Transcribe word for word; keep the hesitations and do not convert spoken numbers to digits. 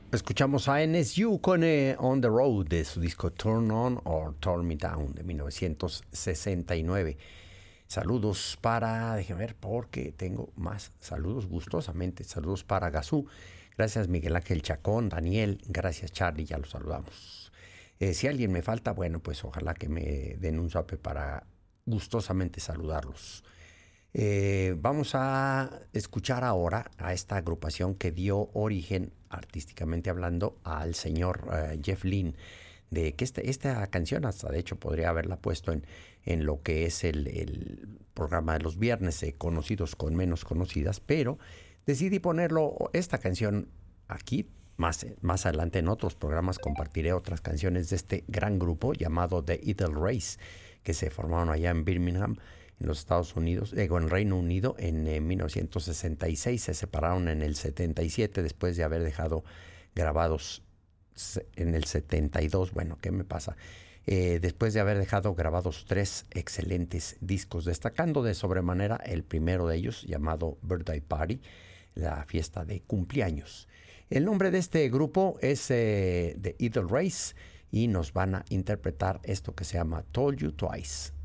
Escuchamos a N S U con eh, On the Road de su disco Turn On or Turn Me Down de mil novecientos sesenta y nueve. Saludos para, déjenme ver porque tengo más saludos gustosamente. Saludos para Gazú. Gracias Miguel Ángel Chacón, Daniel. Gracias Charlie, ya los saludamos. Eh, si alguien me falta, bueno, pues ojalá que me den un zape para gustosamente saludarlos. Eh, vamos a escuchar ahora a esta agrupación que dio origen, artísticamente hablando, al señor uh, Jeff Lynne, de que este, esta canción hasta de hecho podría haberla puesto en, en lo que es el, el programa de los viernes, eh, conocidos con menos conocidas, pero decidí ponerlo, esta canción aquí. Más, más adelante en otros programas compartiré otras canciones de este gran grupo llamado The Idle Race, que se formaron allá en Birmingham, en los Estados Unidos, eh, en Reino Unido, en eh, mil novecientos sesenta y seis. Se separaron en el setenta y siete después de haber dejado grabados en el setenta y dos. Bueno, ¿qué me pasa? Eh, después de haber dejado grabados tres excelentes discos, destacando de sobremanera el primero de ellos, llamado Birthday Party, la fiesta de cumpleaños. El nombre de este grupo es eh, The Idle Race y nos van a interpretar esto que se llama Told You Twice.